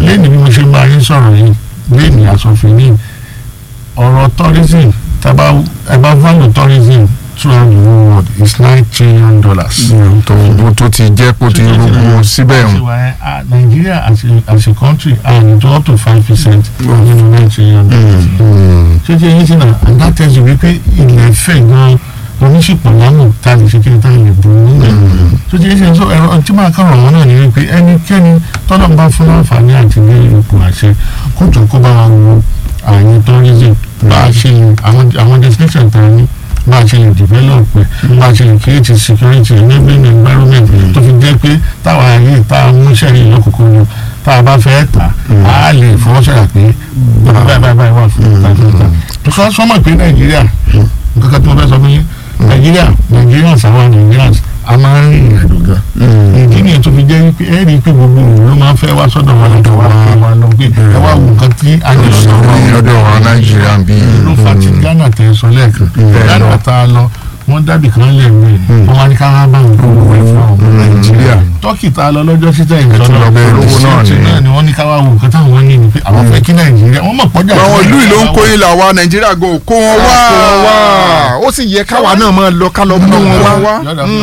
lẹ́yìn bí mo ṣe máa yín sọ̀rọ̀ yìí lẹ́yìn asòfin ní ọ̀rọ̀ tourism ẹ bá value tourism throughout the whole world is $9 trillion. tó ti jẹ́ kó ti rúgbó síbẹ̀ hàn. Nigeria as a country and to up to 5% nínú $9 trillion. ṣé ti yín sí náà and that tells you wípé ilẹ̀ fẹ̀ gan-an oníṣìpọ̀ lánàá tá a lè ṣe kí n tá a lè bù ú nígbà tó ti yín sí náà sọ ẹ̀rọ tí máa kàn wọ́n náà ní wípé ẹnikẹ́ni tọ́lọ́ bá fún láǹfààní àti ní ipò àṣẹ kó tó kó bá wa wo àyè tourism bá a ṣe àwọn destination tá a ní bá a ṣe lè develop ẹ̀ bá a ṣe lè create security enabling environment tó fi jẹ́ pé táwa ayé tá a mú sẹ́yìn lọ́kùnkùn ni tá a bá fẹ́ tà á lè fọwọ́sọ̀rọ̀ pé báyìí wà fún ìta. because wọ́n mọ̀ pé Nàìjíríà nǹkan kan tí wọ́n fẹ́ sọ fún yín Nigerians àwọn Nigerians a máa ń rìn ìrìnàjò gan. ìdí nìyẹn tó fi jẹ́ wípé ẹ rí i pé gbogbo òun ló máa ń fẹ́ wá sọ́dọ̀ wa lọ́dọ̀ wa lọ pé ẹ wá wo nǹkan tí a lè lọ́dọ̀ wa Nàìjíríà bí. ló fà tí Ghana tẹ̀ sọ lẹ́ẹ̀kan Ghana tá a lọ wọ́n dábì kan lẹ̀ mí wọ́n wá ní ká wá bá wọn kó wọlé fún àwọn Nàìjíríà Turkey tá a lọ lọ́jọ́ síta ìjọba náà ni wọ́n ní ká wá wo nǹkan táwọn ní ni pé àwọn fẹ́ kí Nàìjíríà wọ́n mọ̀ pọ́jà. àwọn ìlú ìlú ń kó ilà wa Nàìjíríà go kó wọn wá ó sì yẹ káwa náà máa lọ ká lọ mú wọn wá.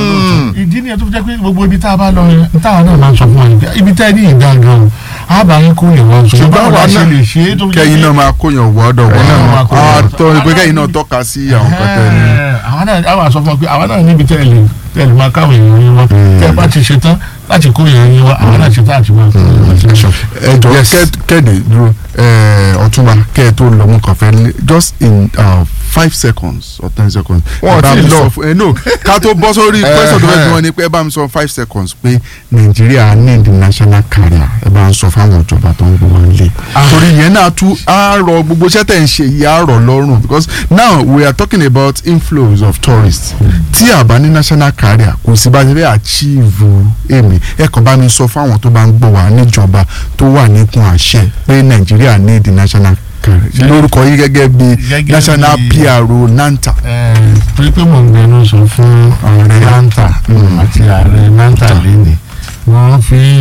ìdí nìyẹn tó fi jẹ́ pé gbogbo ibi tá a bá lọ táwa náà máa ń sọ fún wa ibi tá a ní ìdá gan àbáyé kó lè wọ́n sọ ṣùgbọ́n àwa náà kẹ́yìn náà máa kóyàn wọ́ọ́dọ̀ wá àtọ́ ìpè kẹ́yìn náà tọ́ka sí àwọn pẹ́tẹ́ ní. àwọn àsọ fún wa pé àwa náà níbi tẹ́lẹ̀ máa káwọn èèyàn yín wá tẹ́ ẹ bá ti ṣe tán láti kó èèyàn yín wá àwọn náà ṣe tán àti máa kó èèyàn yín wá. ẹ jọ kẹ́ẹ̀dẹ̀ dúró Ọ̀túnba kẹ́ẹ̀ tó lọ mú kàn fẹ́ just in 5 seconds or 10 seconds. wọ́n ti lọ no ká tó bọ́ sórí question tó fẹ́ bí wọ́n ní pé ẹ bá mi sọ 5 seconds pé Nàìjíríà need national carrier ẹ bá ń sọ fáwọn ìjọba tó ń gbọ́ wọn lé. torí yẹn náà tún á rọ gbogbo iṣẹ́ tẹ̀ ń ṣe yìí á rọ̀ lọ́rùn because now we are talking about inflows of tourists. tí a bá ní national carrier kò sí bá a ṣe fẹ́ achieve èmi ẹ kàn bá mi sọ fáwọn tó bá ń gbọ́ wá níjọba tó wà nípò àṣẹ pé Nàìjíríà need national lórúkọ yìí gẹ́gẹ́ bí national PRO NANTA. torí pé mò ń gbẹnu sọ fún ààrẹ NANTA àti ààrẹ NANTA lẹ́nìí wọ́n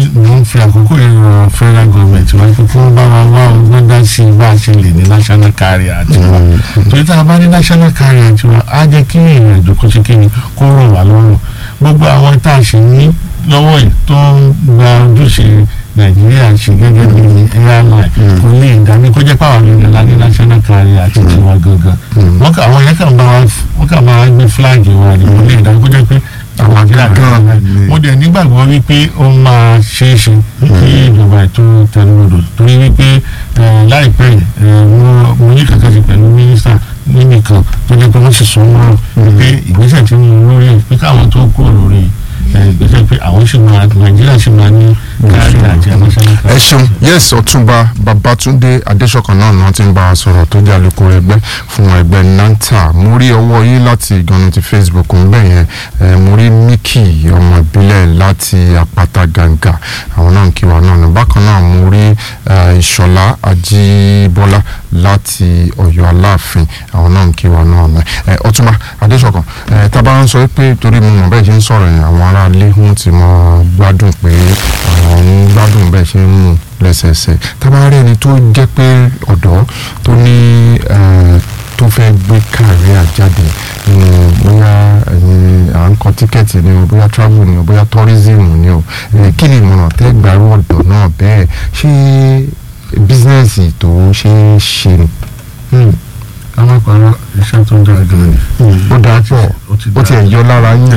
fi àkókò ìrọ̀ federal government wá pé kí wọ́n bá wa wá ọgbọ́n dá sí bá a ṣe lè ní national carrier tiwa torí tá a bá ní national carrier tiwa á jẹ́ kí ìrìn àjò kó ṣe kí ni kó rọ̀ wá lọ́rùn gbogbo àwọn tá a ṣe ní lọ́wọ́ yìí tó ń gba ojúṣe Nàìjíríà ṣe gẹ́gẹ́ bí airline kò lè dání kó jẹ́ pàwọn ènìyàn ní national carrier àti tiwa gangan àwọn yẹn kàn máa gbé flag wa ni kò lè dání kó jẹ́ pé àwọn Nàìjíríà gan mo dẹ̀ nígbàgbọ́ wípé ó máa ṣeé ṣe kí ìjọba ètò tẹnubodò torí wípé láìpẹ́ yìí mo ní kankan sí pẹ̀lú mínísítà níbìkan tó jẹ́ pé wọ́n sì sọ mọ́ wípé ìgbésẹ̀ tí mo lórí pé káwọn tó kúrò lórí ìgbésẹ̀ pé àwọn sì máa Nàìjíríà sì máa ní kárí àti national carrier. ẹ ṣeun yes Ọ̀túnba Babátúndé Adéṣọ̀kan náà ti ń bá a sọ̀rọ̀ tó jẹ́ alukoro ẹgbẹ́ fún ẹgbẹ́ NANTA mo rí ọwọ́ yín láti ìgànnì ti Facebook ń bẹ̀ yẹn mo rí Mickey ọmọ ìbílẹ̀ láti Àpáta Gàǹgà àwọn náà ń kí wa náà ní bákan náà mo rí Ìṣọ̀lá Ajíbọ́lá láti Ọ̀yọ́ Aláàfin àwọn náà ń kí wa náà ní Ọ̀túnba Adéṣọ̀kan tá a bá ń sọ pé torí mo mọ̀ bẹ́ẹ̀ ṣe ń sọ̀rọ̀ yẹn àwọn aráalé wọn ti mọ gbádùn pé àwọn ń gbádùn bẹ́ẹ̀ ṣe ń mú lẹ́sẹẹsẹ tábàárẹ̀ ẹni tó jẹ́ pé ọ̀dọ́ tó ní tó fẹ́ gbé káàrí àjáde bóyá à ń kọ tíkẹ́ẹ̀tì ni o bóyá travel ni o bóyá tourism ni o kí ni ìmọ̀ràn tẹ́ gbàrú ọ̀dọ́ náà bẹ́ẹ̀ ṣé bísíǹsì tó ṣe é ṣe ni. káwọn parọ́ iṣẹ́ tó ń dára gan ni. ó dáa pọ̀ ó ti ẹ̀ yọ lára yín.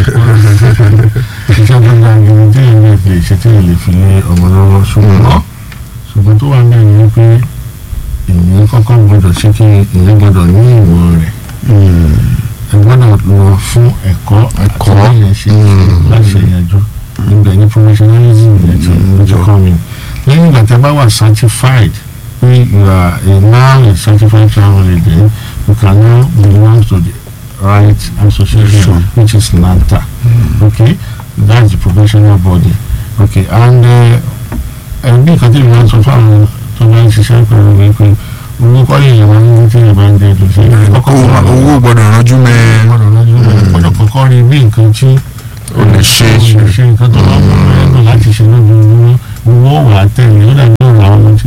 iṣẹ́ tó ń dára gan ni tí èèyàn lè fi ṣe tí èèyàn lè fi lé ọmọ lọ́wọ́ ṣùgbọ́n tó wà ń bẹ̀ ni wípé èèyàn kọ́kọ́ gbọ́dọ̀ ṣe kí èèyàn gbọ́dọ̀ ní ìmọ̀ rẹ̀ ẹ gbọ́dọ̀ lọ fún ẹ̀kọ́ èèyàn ṣe láti ṣe ìyànjú nígbà ní professionalism yẹn tí ó kọ́ mi lẹ́yìn ìgbà tí a bá wà certified pé you are now a certified travel agent you can now belong to the right association which is NANTA okay that's the professional body okay and ẹbí nǹkan tí ìwọ́n sọ fáwọn tó bá ń ṣiṣẹ́ pẹ̀lú wípé owó kọ́lé yẹn wọ́n ní tí ìyẹn bá ń jẹ lọ́sẹ̀. owó gbọ́dọ̀ ránjú mẹ́. gbọ́dọ̀ kọ́kọ́ rí bí nǹkan tí o lè ṣe nǹkan tó bá wọ́n lẹ́nu láti ṣe lójoojúmọ́ owó wà á tẹ̀lé ó dàbí ọ̀rọ̀ àwọn ọmọ tí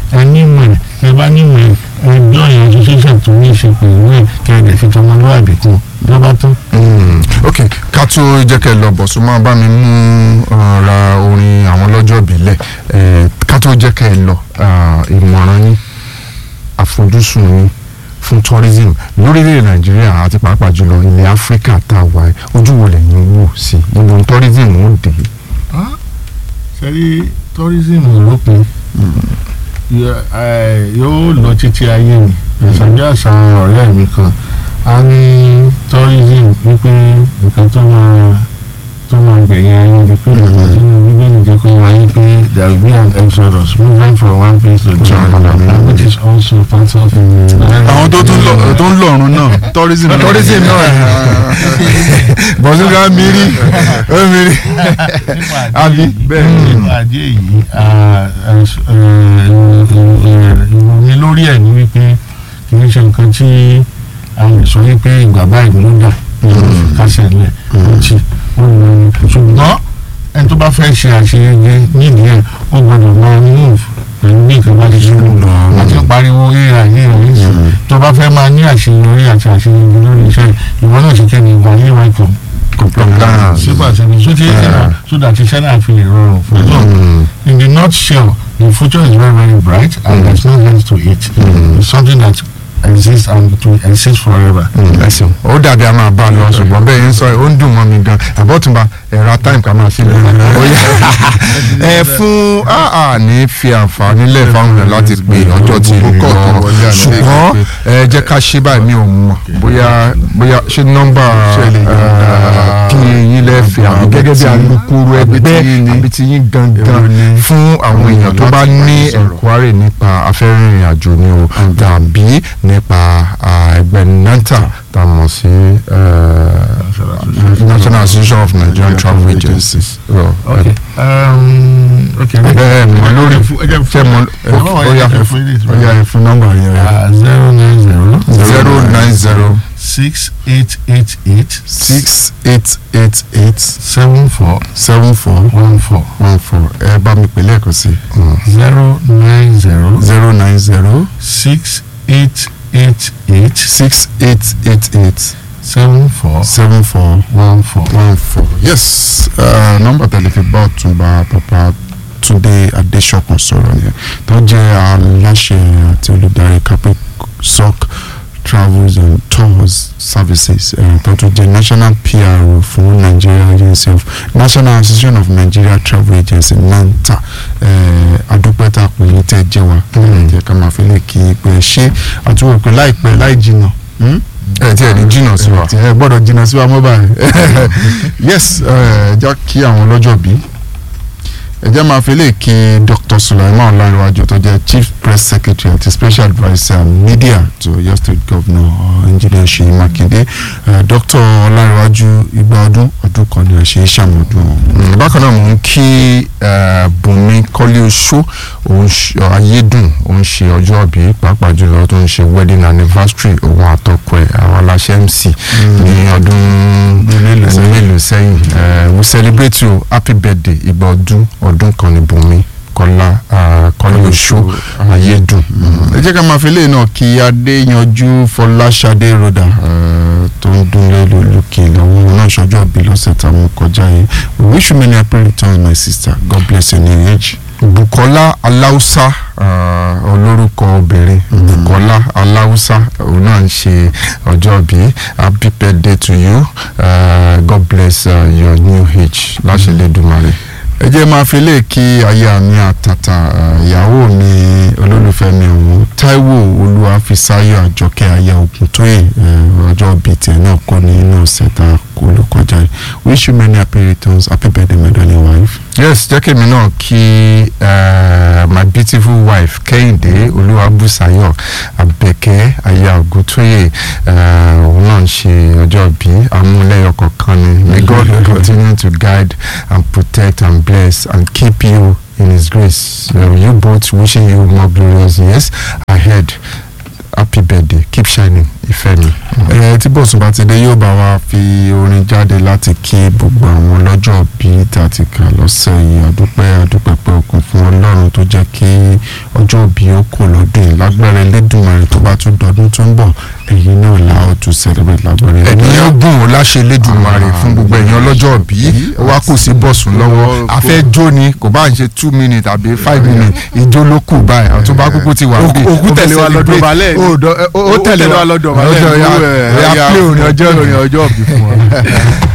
ẹni mọ̀ ẹ bá nímọ̀ ẹgbẹ́ ọ̀yàn association tó ní í ṣe pẹ̀lú ẹ̀ kẹ́ẹ̀dẹ̀ fi tọmọlúwàbí kún lọ́ba tán. ok ká tó jẹ́ kẹ́ lọ bọ̀ sọ máa bá mi mú ra orin àwọn lọ́jọ́ ìbílẹ̀ ká tó jẹ́ kẹ́ lọ ìmọ̀ràn yín àfojúsùn yín fún tourism lórílẹ̀ nàìjíríà àti pàápàá jùlọ ilẹ̀ áfíríkà tá a wà ojú wo lẹ́yìn wò sí gbogbo tourism ó dé. sẹ́rí tourism lópin yóò lọ títí ayé mi ìṣàjọ àṣà ọ̀rẹ́ mi kan a ní tourism wípé nǹkan tó máa gbẹ̀yìn ayé ni pé nínú bíbélì jẹ́ kó wáyé pé there will be an exodus moving from one place to another which is also part of. àwọn tó ń lọ́run náà tourism náà bọ̀sùnká mìírí àbí bẹ́ẹ̀ nípa àdé yìí ìròyìn lórí ẹ̀ ní wípé kì í ṣe nǹkan tí a lè sọ wípé ìgbà báyìí ló dà kásẹ̀ lẹ̀ lọ́tì ṣùgbọ́n ẹni tó bá fẹ́ ṣe àṣeyege nídìí ẹ̀ ó gbọ́dọ̀ máa move pẹ̀lú bí nǹkan bá ti ṣubú àti pariwo ríra yìí tó bá fẹ́ máa ní àṣeyọrí àti àṣeyege lórí iṣẹ́ ìwọ náà ṣe kẹ́ni ìgbà yìí wáyé kan sípò àṣeyọrí sókè so that iṣẹ́ náà fi lè rọrùn fún un. in the nutshell the future is very very bright and there is no end to it. It's something that exist and to exist forever. ẹsùn ó dàbí a máa bá a lọ ṣùgbọ́n bẹ́ẹ̀ ń sọ ó ń dùn mọ́ mi gan àbọ̀túnba ẹ̀rọ time ká máa ṣe lẹ́nu ẹ fún ní fi àǹfààní lẹ̀ fáwọn ẹ̀ láti pè ọjọ́ tí ń lọ ṣùgbọ́n ẹ jẹ́ ká ṣe báyìí mi ò mọ̀ bóyá ṣé nọ́mbà kí eyín lẹ́fẹ̀ẹ́ àbí gẹ́gẹ́ bí alukoro ẹgbẹ́ àbí ti yín gangan fún àwọn èèyàn tó bá ní ẹ̀kúárẹ̀ nípa afẹ́rìnrìn àjò ni o tàbí nípa ẹgbẹ́ NANTA tá a mọ̀ sí National Association of Nigerian Travel Agencies. Okay. Mọ̀ lórí ṣe mọ̀ ọ̀ya ẹ̀fún nọ́mbà yẹn. 090 6888 74 14 ẹ bá mi pè lẹ́ẹ̀kan sí. 090 6888 74 14. Yes, nọ́mbà tẹlifí bá Ọ̀túnba Papa Túndé Adéṣọ̀kan sọ̀rọ̀ yẹn tó jẹ́ aláṣẹ àti olùdarí Capricorn Travels and Tours Services tó tún jẹ́ National PRO fún Nigeria Agency of National Association of Nigeria Travel Agency NANTA. Adúpẹ́ tá a pè ní tẹ́ jẹ́ wa jẹ́ ká máa fi lè kí i pé ṣé àtúwò pé láìpẹ́ láì jìnnà tí ẹ ní jìnnà sí wa ẹ gbọ́dọ̀ jìnnà sí wa mọ́ báyìí yes já kí àwọn ọlọ́jọ́ bí ẹ jẹ́ máa fi lè kí Dr. Sulaiman Ọláníwájú tó jẹ́ Chief Press Secretary àti Special Adviser Media to Ọ̀yọ́ State Governor Engineer Ṣèyí Mákindé. Dr. Ọláníwájú igba ọdún kan ní ẹ̀ṣẹ̀ ìṣàmọ̀dún. Bákan náà mò ń kí Bùnmi Kọ́lé-Oṣó ayédùn òun ṣe ọjọ́ ìbí pàápàá jùlọ tó ń ṣe wedding anniversary òun àtọkọ ẹ̀ àwọn aláṣẹ MC ní ọdún mélòó sẹ́yìn. We celebrate you, happy birthday igba ọdún kan ní Bùnmi Kọ́lé-Oṣó ayédùn. ẹ jẹ́ ká máa fi lè náà kí Adéyanjú Fọláṣadé Rhoda tó ń dún lókè lọ́wọ́ náà ṣọjọ́ ìbí lọ́sẹ̀ táwọn kọjá yìí. We wish you many happy returns my sister, God bless your new age. Bukola Aláùsá olórúkọ obìnrin Bukola Aláùsá òun náà ń ṣe ọjọ́ ìbí. Happy birthday to you, God bless your new age láṣẹ Elédùmarè. ẹ jẹ́ máa fi lè kí aya mi àtàtà ìyàwó mi olólùfẹ́ mi ọ̀hún Táíwò Olúwafísáyọ̀ Àjọkẹ́ aya Ògúntóyè ọjọ́ bíi tiẹ̀ náà kọ́ ní inú ọ̀sẹ̀ tá a kó ló kọjá yìí. Wish you many happy returns, happy birthday my darling wife. Yes, jẹ́ kí mi náà kí my beautiful wife Kẹ́hìndé Olúwabùsáyọ̀ Àbẹ̀kẹ́ aya Ògúntóyè òun náà ń ṣe ọjọ́ bíi amúlẹ́yọ̀ kọ̀ọ̀kan ni. May God continue to guide and protect and bless and keep you in His grace. You both wishing you more glorious years ahead. Happy happy birthday keep shining ìfẹ́ mi. tí bọ̀sùn bá ti dé yóò bá wa fi orin jáde láti kí gbogbo àwọn ọlọ́jọ́ bíi tàti kà lọ́sẹ̀ yìí adúpẹ́ pé òkun fún Ọlọ́run tó jẹ́ kí ọjọ́ bíi ó kò lọ́dún yìí lágbára Elédùmarè tó bá tún dọdún tó ń bọ̀ èyí náà la ó tún celebrate lágbára ènìyàn gùn ó láṣẹ Elédùmarè fún gbogbo èèyàn ọlọ́jọ́ bíi ó wá kù sí bọ̀sùn lọ́wọ́ afẹ́ jó ni kò bá ń ṣe 2 minutes àbí 5 minutes ìjó ló kù báyìí àwọn tó bá kúkú ti wà bí òkú tẹ̀lé wa lọ́dọ̀ balẹ̀ ó tẹ̀lé wa lọ́dọ̀ balẹ̀ ó yà pé orin ọjọ́ bí fún wa.